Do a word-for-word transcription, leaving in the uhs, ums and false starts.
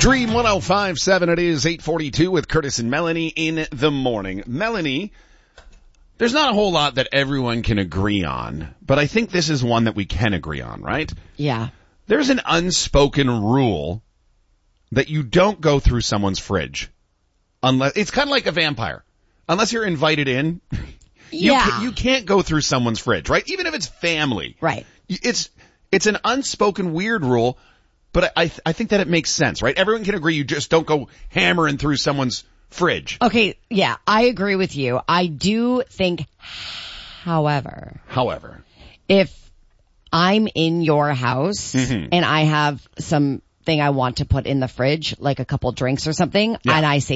Dream one oh five point seven, it is eight forty-two with Curtis and Melanie in the morning. Melanie, there's not a whole lot that everyone can agree on, but I think this is one that we can agree on, right? Yeah. There's an unspoken rule that you don't go through someone's fridge. Unless, it's kind of like a vampire. Unless you're invited in, you, Yeah. ca- you can't go through someone's fridge, right? Even if it's family. Right. It's, it's an unspoken weird rule, but I, I think that it makes sense, right? Everyone can agree you just don't go hammering through someone's fridge. Okay, yeah, I agree with you. I do think, however, However, if I'm in your house Mhm. and I have something I want to put in the fridge, like a couple drinks or something, Yeah. and I say